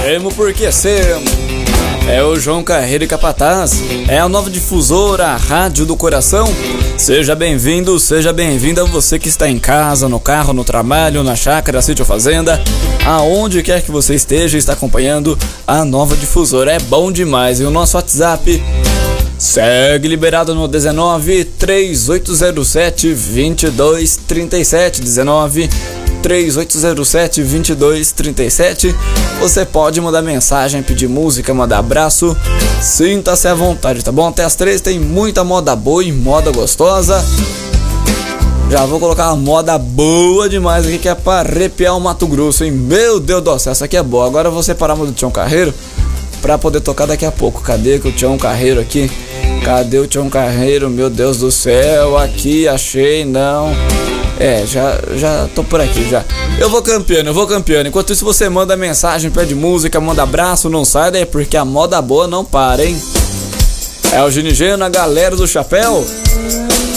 Semo porque semo. É o João Carreiro e Capataz. É a nova difusora, a rádio do coração. Seja bem-vindo, seja bem-vinda você que está em casa, no carro, no trabalho, na chácara, sítio, fazenda, aonde quer que você esteja, está acompanhando a nova difusora. É bom demais. E o nosso WhatsApp segue liberado no 19 3807 2237. 19 3807 2237. Você pode mandar mensagem, pedir música, mandar abraço. Sinta-se à vontade, tá bom? Até as 3 tem muita moda boa e moda gostosa. Já vou colocar uma moda boa demais aqui, que é pra arrepiar o Mato Grosso, hein? Meu Deus do céu, essa aqui é boa. Agora eu vou separar a música do Tião Carreiro pra poder tocar daqui a pouco. Cadê que o Tião Carreiro aqui? Cadê o Tião Carreiro? Meu Deus do céu, aqui, achei, não. Já tô por aqui, já. Eu vou campeando. Enquanto isso você manda mensagem, pede música, manda abraço, não sai daí, porque a moda boa não para, hein? É o Ginigeno, a galera do chapéu.